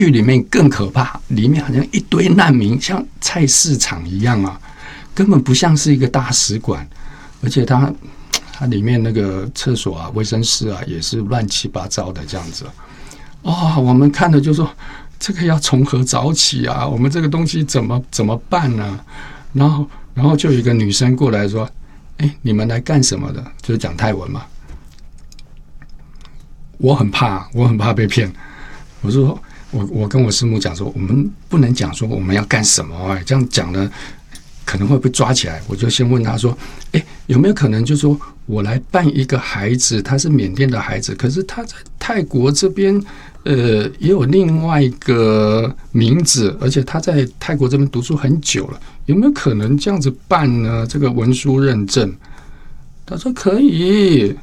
狱里面更可怕，里面好像一堆难民，像菜市场一样啊，根本不像是一个大使馆，而且它里面那个厕所啊、卫生室啊，也是乱七八糟的这样子。我们看了就说，这个要从何找起啊？我们这个东西怎么办呢？然后就有一个女生过来说：“你们来干什么的？”就是讲泰文嘛。我很怕被骗。我说我跟我师母讲说，我们不能讲说我们要干什么，这样讲呢可能会被抓起来。我就先问他说，有没有可能就是说我来办一个孩子，他是缅甸的孩子，可是他在泰国这边也有另外一个名字，而且他在泰国这边读书很久了，有没有可能这样子办呢？这个文书认证。他说可以。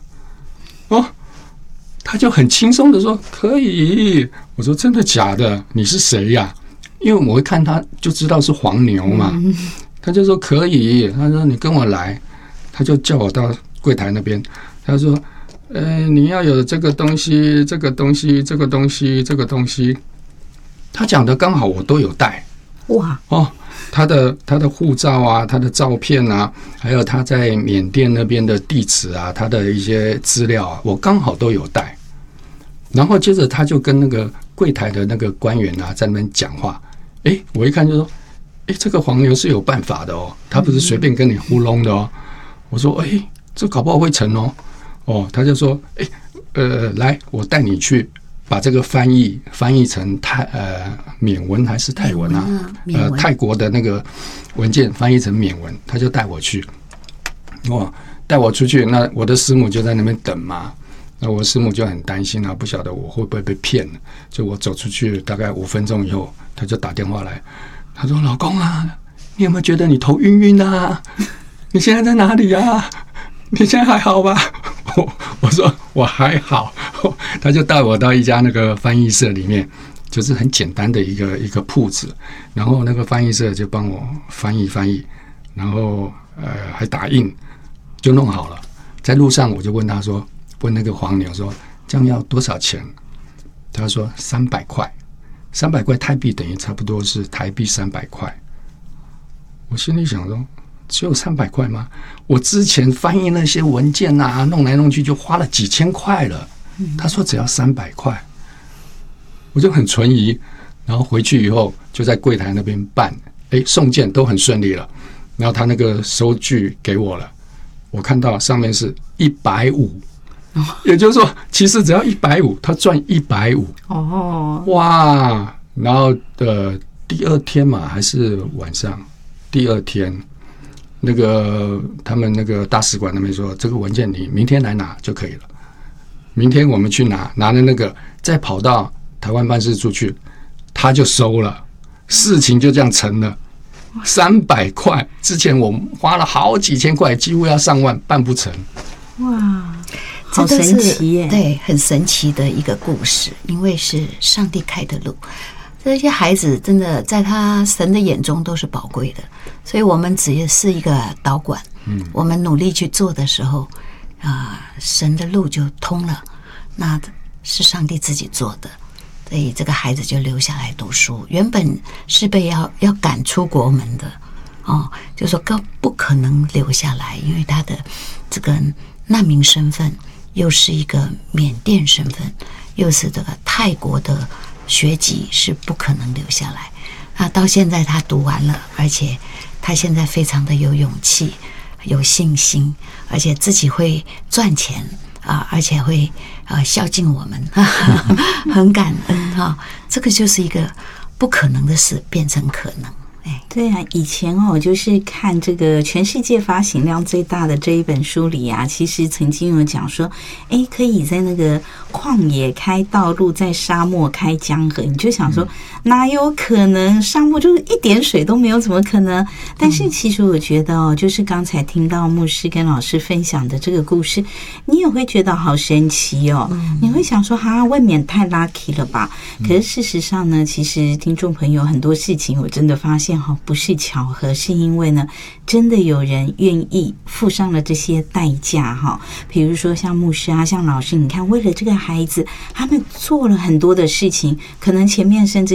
他就很轻松的说可以。我说真的假的？你是谁呀？因为我会看他就知道是黄牛嘛。他就说可以。他说你跟我来。他就叫我到柜台那边。他说你要有这个东西，这个东西，这个东西，这个东西。他讲的刚好我都有带。 哇他的护照啊，他的照片啊，还有他在缅甸那边的地址啊，他的一些资料啊，我刚好都有带。然后接着他就跟那个柜台的那个官员啊在那边讲话。我一看就说，这个黄牛是有办法的哦，他不是随便跟你糊弄的哦。我说，这搞不好会成哦。他就说，来，我带你去把这个翻译成缅文还是泰文啊？泰国的那个文件翻译成缅文，他就带我去。带我出去，那我的师母就在那边等嘛。那我师母就很担心啊，不晓得我会不会被骗了。就我走出去大概5分钟以后，他就打电话来，他说：“老公啊，你有没有觉得你头晕晕啊？你现在在哪里啊？你现在还好吧？”我说我还好。他就带我到一家那个翻译社里面，就是很简单的一个铺子，然后那个翻译社就帮我翻译，然后还打印，就弄好了。在路上我就问他说，问那个黄牛说，这样要多少钱？他说300块，300块泰币等于差不多是台币300块。我心里想说，只有300块吗？我之前翻译那些文件啊，弄来弄去就花了几千块了。他说只要300块，我就很存疑。然后回去以后就在柜台那边办，送件都很顺利了。然后他那个收据给我了，我看到上面是150，也就是说其实只要150，他赚150。哇！然后第二天嘛，还是晚上，第二天那个他们那个大使馆那边说，这个文件你明天来拿就可以了。明天我们去拿了那个，再跑到台湾办事处去，他就收了，事情就这样成了。300块，之前我花了好几千块，几乎要上万，办不成。 哇，好神奇耶！ 对，很神奇的一个故事，因为是上帝开的路。这些孩子真的在他神的眼中都是宝贵的，所以我们只是一个导管。我们努力去做的时候，神的路就通了。那是上帝自己做的，所以这个孩子就留下来读书。原本是被要赶出国门的，就说不可能留下来，因为他的这个难民身份，又是一个缅甸身份，又是这个泰国的学籍，是不可能留下来。那到现在他读完了，而且他现在非常的有勇气、有信心，而且自己会赚钱而且会孝敬我们，很感恩哈。这个就是一个不可能的事变成可能。 对啊，以前就是看这个全世界发行量最大的这一本书里啊，其实曾经有讲说，可以在那个旷野开道路，在沙漠开江河。你就想说，哪有可能？沙漠就是一点水都没有，怎么可能？但是其实我觉得就是刚才听到牧师跟老师分享的这个故事，你也会觉得好神奇哦。你会想说，未免太 lucky 了吧？可是事实上呢，其实听众朋友很多事情，我真的发现不是巧合，是因为呢，真的有人愿意付上了这些代价比如说像牧师啊，像老师，你看为了这个孩子，他们做了很多的事情，可能前面甚至